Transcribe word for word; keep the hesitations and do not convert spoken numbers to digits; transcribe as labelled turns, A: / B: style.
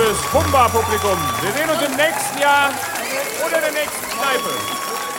A: fürs Pumba-Publikum. Wir sehen uns im nächsten Jahr oder der nächsten Kneipe.